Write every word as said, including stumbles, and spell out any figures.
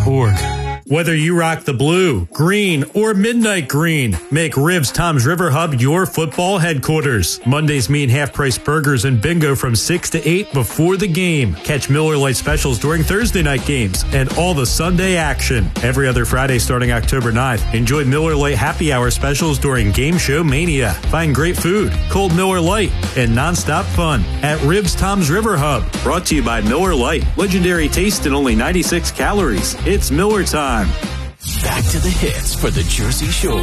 org. Whether you rock the blue, green, or midnight green, make Ribs Tom's River Hub your football headquarters. Mondays mean half-price burgers and bingo from six to eight before the game. Catch Miller Lite specials during Thursday night games and all the Sunday action. Every other Friday starting October ninth, enjoy Miller Lite happy hour specials during Game Show Mania. Find great food, cold Miller Lite, and nonstop fun at Ribs Tom's River Hub. Brought to you by Miller Lite. Legendary taste and only ninety-six calories. It's Miller time. Back to the hits for the Jersey Shore.